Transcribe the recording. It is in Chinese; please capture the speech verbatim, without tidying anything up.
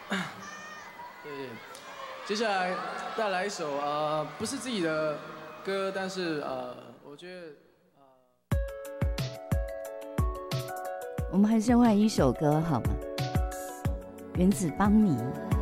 对对，接下来带来一首呃不是自己的歌，但是呃我觉得呃我们还是换一首歌好吗？原子邦尼。